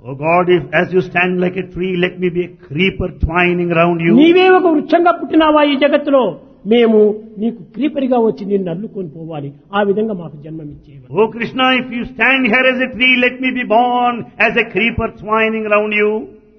Oh God, if as you stand like a tree, let me be a creeper twining around you. నీవే ఒక వృక్షంగా పుట్టినావా ఈ జగత్తులో, మేము నీకు క్రీపరిగా వచ్చి నిన్ను అల్లుకొని పోవాలి, ఆ విధంగా మాకు జన్మమిచ్చేవి. Oh Krishna, if you stand here as a tree, let me be born as a creeper twining around you.